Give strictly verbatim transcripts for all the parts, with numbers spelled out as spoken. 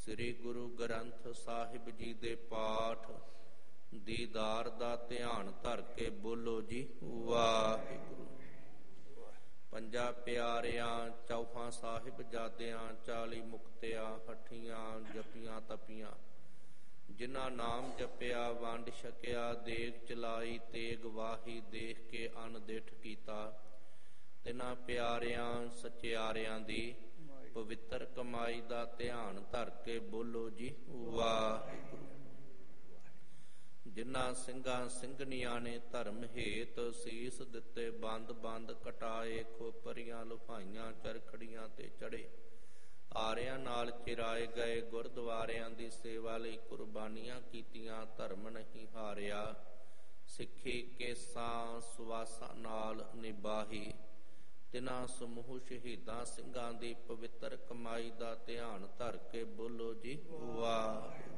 ਸ੍ਰੀ ਗੁਰੂ ਗ੍ਰੰਥ ਸਾਹਿਬ ਜੀ ਦੇ ਪਾਠ ਦੀਦਾਰ ਦਾ ਧਿਆਨ ਧਰ ਕੇ ਬੋਲੋ ਜੀ ਵਾਹਿਗੁਰੂ। ਪੰਜਾਂ ਪਿਆਰਿਆਂ ਚੌਹਾਂ ਸਾਹਿਬਜ਼ਾਦਿਆਂ ਚਾਲੀ ਮੁਕਤਿਆਂ ਹੱਠੀਆਂ ਜਪੀਆਂ ਤਪੀਆਂ, ਜਿਨ੍ਹਾਂ ਨਾਮ ਜਪਿਆ ਵੰਡ ਛਕਿਆ ਦੇਗ ਚਲਾਈ ਤੇਗ ਵਾਹੀ ਦੇਖ ਕੇ ਅਨਦਿਠ ਕੀਤਾ, ਤਿਨਾਂ ਪਿਆਰਿਆਂ ਸਚਿਆਰਿਆਂ ਦੀ ਪਵਿੱਤਰ ਕਮਾਈ ਦਾ ਧਿਆਨ ਧਰ ਕੇ ਬੋਲੋ ਜੀ ਵਾਹਿਗੁਰੂ। ਜਿਨ੍ਹਾਂ ਸਿੰਘਾਂ ਸਿੰਘਣੀਆਂ ਨੇ ਧਰਮ ਹੇਤ ਸੀਸ ਦਿੱਤੇ ਬੰਦ ਬੰਦ ਕਟਾਏ, ਖੋਪਰੀਆਂ ਲੁਹਾਈਆਂ ਚਰਖੜੀਆਂ ਤੇ ਚੜੇ, ਆਰਿਆਂ ਨਾਲ ਚਿਰਾਏ ਗਏ, ਗੁਰਦੁਆਰਿਆਂ ਦੀ ਸੇਵਾ ਲਈ ਕੁਰਬਾਨੀਆਂ ਕੀਤੀਆਂ, ਧਰਮ ਨਹੀਂ ਹਾਰਿਆ, ਸਿੱਖੀ ਕੇਸਾਂ ਸੁਆਸਾਂ ਨਾਲ ਨਿਭਾਹੀ, ਤਿਨਾਂ ਸਮੂਹ ਸ਼ਹੀਦਾਂ ਸਿੰਘਾਂ ਦੀ ਪਵਿੱਤਰ ਕਮਾਈ ਦਾ ਧਿਆਨ ਧਰ ਕੇ ਬੋਲੋ ਜੀ ਵਾਹਿਗੁਰੂ।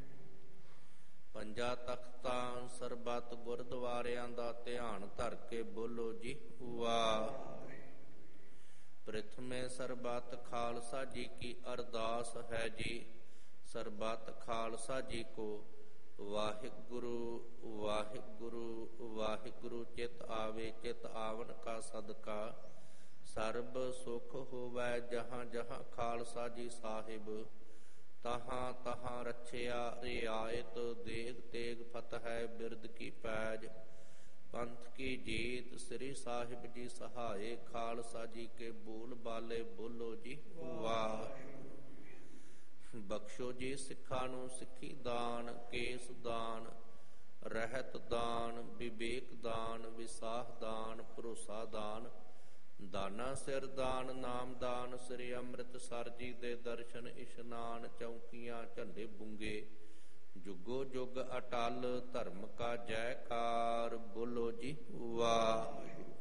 ਪੰਜਾਂ ਤਖਤਾਂ ਸਰਬੱਤ ਗੁਰਦੁਆਰਿਆਂ ਦਾ ਧਿਆਨ ਧਰ ਕੇ ਬੋਲੋ ਜੀ ਵਾਹਿਗੁਰੂ। ਪ੍ਰਥਮੇ ਸਰਬੱਤ ਖਾਲਸਾ ਜੀ ਕੀ ਅਰਦਾਸ ਹੈ ਜੀ, ਸਰਬੱਤ ਖਾਲਸਾ ਜੀ ਕੋ ਵਾਹਿਗੁਰੂ ਵਾਹਿਗੁਰੂ ਵਾਹਿਗੁਰੂ। ਚਿਤ ਆਵੇ ਚਿਤ ਆਵਨ ਕਾ ਸਦਕਾ, ਸਰਬ ਸੁਖ ਹੋਵੈ ਜਹਾਂ ਜਹਾਂ ਖਾਲਸਾ ਜੀ ਸਾਹਿਬ, ਤਹਾਂ ਤਹਾਂ ਰਛਿਆ ਰਿਆਇਤ ਦੇਗ ਤੇਗ ਫਤਿਹ ਬਿਰਦ ਕੀ ਪੈਜ, ਪੰਥ ਕੀ ਜੀਤ ਸ੍ਰੀ ਸਾਹਿਬ ਜੀ ਸਹਾਏ, ਖਾਲਸਾ ਜੀ ਕੇ ਬੋਲ ਬਾਲੇ ਬੋਲੋ ਜੀ ਵਾਹਿਗੁਰੂ। ਬਖਸ਼ੋ ਜੀ ਸਿੱਖਾਂ ਨੂੰ ਸਿੱਖੀ ਦਾਨ, ਕੇਸ ਦਾਨ, ਰਹਿਤ ਦਾਨ, ਵਿਵੇਕ ਦਾਨ, ਵਿਸਾਖ ਦਾਨ, ਭਰੋਸਾ ਦਾਨ, ਦਾਨਾ ਸਿਰ ਦਾਨ, ਨਾਮ ਦਾਨ, ਸ੍ਰੀ ਅੰਮ੍ਰਿਤਸਰ ਜੀ ਦੇ ਦਰਸ਼ਨ ਇਸ਼ਨਾਨ, ਚੌਕੀਆਂ ਝੰਡੇ ਬੁੰਗੇ, ਜੁਗੋ ਜੁਗ ਅਟਲ, ਧਰਮ ਕਾ ਜੈਕਾਰ ਬੋਲੋ ਜੀ ਵਾਹਿਗੁਰੂ।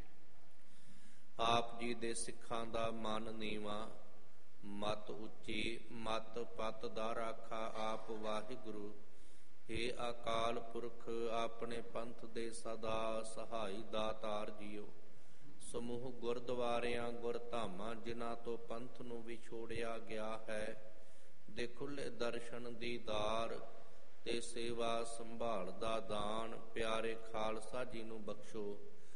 ਆਪ ਜੀ ਦੇ ਸਿੱਖਾਂ ਦਾ ਮਨ ਨੀਵਾਂ, ਮਤ ਉੱਚੀ, ਮਤ ਪਤ ਦਾ ਰਾਖਾ ਆਪ ਵਾਹਿਗੁਰੂ। ਹੇ ਅਕਾਲ ਪੁਰਖ ਆਪਣੇ ਪੰਥ ਦੇ ਸਦਾ ਸਹਾਈ ਦਾਤਾਰ ਜੀਓ, ਸਮੂਹ ਗੁਰਦੁਆਰਿਆਂ ਗੁਰਧਾਮਾਂ ਜਿਨ੍ਹਾਂ ਤੋਂ ਪੰਥ ਨੂੰ ਵਿਛੋੜਿਆ ਗਿਆ ਹੈ, ਦੇ ਖੁੱਲੇ ਦਰਸ਼ਨ ਦੀਦਾਰ ਤੇ ਸੇਵਾ ਸੰਭਾਲ ਦਾ ਦਾਨ ਪਿਆਰੇ ਖਾਲਸਾ ਜੀ ਨੂੰ ਬਖਸ਼ੋ।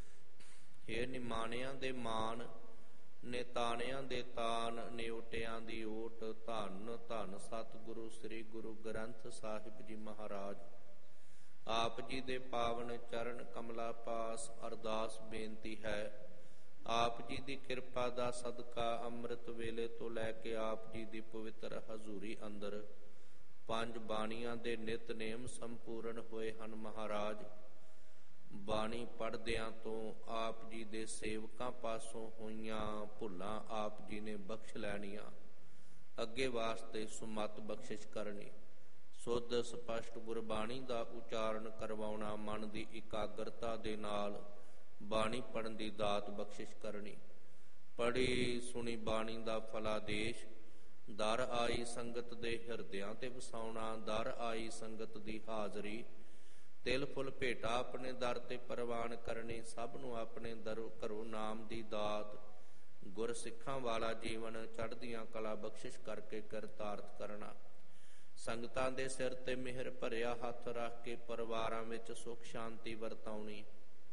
ਹੇ ਨਿਮਾਣਿਆਂ ਦੇ ਮਾਨ, ਨਿਤਾਣਿਆਂ ਦੇ ਤਾਨ, ਨਿਉਟਿਆਂ ਦੀ ਓਟ, ਧੰਨ ਧੰਨ ਸਤਿਗੁਰੂ ਸ੍ਰੀ ਗੁਰੂ ਗ੍ਰੰਥ ਸਾਹਿਬ ਜੀ ਮਹਾਰਾਜ। ਆਪ ਜੀ ਦੇ ਪਾਵਨ ਚਰਨ ਕਮਲਾ ਪਾਸ ਅਰਦਾਸ ਬੇਨਤੀ ਹੈ, ਆਪ ਜੀ ਦੀ ਕਿਰਪਾ ਦਾ ਸਦਕਾ ਅੰਮ੍ਰਿਤ ਵੇਲੇ ਤੋਂ ਲੈ ਕੇ ਆਪ ਜੀ ਦੀ ਪਵਿੱਤਰ ਹਜ਼ੂਰੀ ਅੰਦਰ ਪੰਜ ਬਾਣੀਆਂ ਦੇ ਨਿਤਨੇਮ ਸੰਪੂਰਨ ਹੋਏ ਹਨ ਮਹਾਰਾਜ। ਬਾਣੀ ਪੜ੍ਹਦਿਆਂ ਤੋਂ ਆਪ ਜੀ ਦੇ ਸੇਵਕਾਂ ਪਾਸੋਂ ਹੋਈਆਂ ਭੁੱਲਾਂ ਆਪ ਜੀ ਨੇ ਬਖਸ਼ ਲੈਣੀਆਂ, ਅੱਗੇ ਵਾਸਤੇ ਸੁਮਤ ਬਖਸ਼ਿਸ਼ ਕਰਨੀ, ਸੁੱਧ ਸਪਸ਼ਟ ਗੁਰਬਾਣੀ ਦਾ ਉਚਾਰਨ ਕਰਵਾਉਣਾ, ਮਨ ਦੀ ਇਕਾਗਰਤਾ ਦੇ ਨਾਲ ਬਾਣੀ ਪੜ੍ਹਨ ਦੀ ਦਾਤ ਬਖਸ਼ਿਸ਼ ਕਰਨੀ, ਪੜ੍ਹੀ ਸੁਣੀ ਬਾਣੀ ਦਾ ਫਲਾਦੇਸ਼, ਦਰ ਆਈ ਸੰਗਤ ਦੇ ਹਿਰਦਿਆਂ ਤੇ ਵਸਾਉਣਾ, ਦਰ ਆਈ ਸੰਗਤ ਦੀ ਹਾਜ਼ਰੀ, ਤਿਲ ਫੁੱਲ ਭੇਟਾ ਆਪਣੇ ਦਰ ਤੇ ਪ੍ਰਵਾਨ ਕਰਨੀ, ਸਭ ਨੂੰ ਆਪਣੇ ਦਰੋਂ ਘਰੋਂ ਨਾਮ ਦੀ ਦਾਤ, ਗੁਰ ਸਿੱਖਾਂ ਵਾਲਾ ਜੀਵਨ ਚੜ੍ਹਦੀਆਂ ਕਲਾ ਬਖਸ਼ਿਸ਼ ਕਰਕੇ ਕਿਰਤਾਰਥ ਕਰਨਾ, ਸੰਗਤਾਂ ਦੇ ਸਿਰ ਤੇ ਮਿਹਰ ਭਰਿਆ ਹੱਥ ਰੱਖ ਕੇ ਪਰਿਵਾਰਾਂ ਵਿੱਚ ਸੁਖ ਸ਼ਾਂਤੀ ਵਰਤਾਉਣੀ,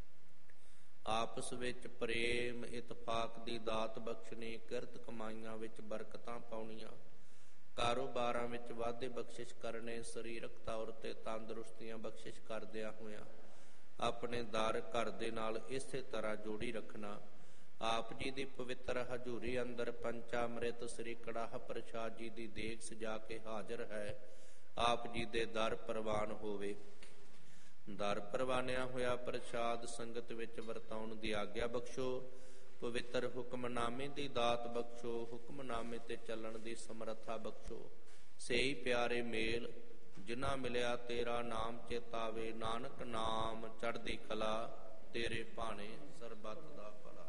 ਆਪਸ ਵਿੱਚ ਪ੍ਰੇਮ ਇਤਫਾਕ ਦੀ ਦਾਤ ਬਖਸ਼ਣੀ, ਕਿਰਤ ਕਮਾਈਆਂ ਵਿੱਚ ਬਰਕਤਾਂ ਪਾਉਣੀਆਂ, ਕਾਰੋਬਾਰਾਂ ਵਿੱਚ ਵਾਧੇ ਬਖਸ਼ਿਸ਼ ਕਰਨੇ, ਸਰੀਰਕ ਤੌਰ ਤੇ ਤੰਦਰੁਸਤੀਆਂ ਬਖਸ਼ਿਸ਼ ਕਰਦਿਆਂ ਹੋਇਆਂ ਆਪਣੇ ਦਰ ਘਰ ਦੇ ਨਾਲ ਇਸੇ ਤਰ੍ਹਾਂ ਜੋੜੀ ਰੱਖਣਾ। ਆਪ ਜੀ ਦੀ ਪਵਿੱਤਰ ਹਜ਼ੂਰੀ ਅੰਦਰ ਪੰਚਾਮ੍ਰਿਤ ਸ੍ਰੀ ਕੜਾਹ ਪ੍ਰਸ਼ਾਦ ਜੀ ਦੀ ਦੇਗ ਸਜਾ ਕੇ ਹਾਜ਼ਰ ਹੈ, ਆਪ ਜੀ ਦੇ ਦਰ ਪ੍ਰਵਾਨ ਹੋਵੇ। ਦਰ ਪ੍ਰਵਾਨਿਆ ਹੋਇਆ ਪ੍ਰਸ਼ਾਦ ਸੰਗਤ ਵਿੱਚ ਵਰਤਾਉਣ ਦੀ ਆਗਿਆ ਬਖਸ਼ੋ, ਪਵਿੱਤਰ ਹੁਕਮਨਾਮੇ ਦੀ ਦਾਤ ਬਖਸ਼ੋ, ਹੁਕਮਨਾਮੇ ਤੇ ਚੱਲਣ ਦੀ ਸਮਰੱਥਾ ਬਖਸ਼ੋ। ਸਹੀ ਪਿਆਰੇ ਮੇਲ ਜਿਨ੍ਹਾਂ ਮਿਲਿਆ ਤੇਰਾ ਨਾਮ ਚੇਤਾਵੇ, ਨਾਨਕ ਨਾਮ ਚੜ੍ਹਦੀ ਕਲਾ, ਤੇਰੇ ਭਾਣੇ ਸਰਬੱਤ ਦਾ ਭਲਾ।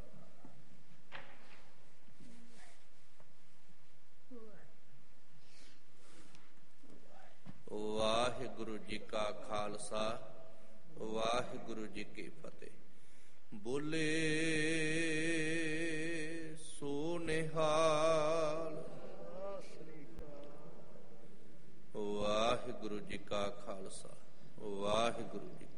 ਵਾਹਿਗੁਰੂ ਜੀ ਕਾ ਖਾਲਸਾ, ਵਾਹਿਗੁਰੂ ਜੀ ਕੀ ਫਤਿਹ। ਬੋਲੇ ਸੋ ਨਿਹਾਲ, ਵਾਹਿਗੁਰੂ ਜੀ ਕਾ ਖਾਲਸਾ ਵਾਹਿਗੁਰੂ ਜੀ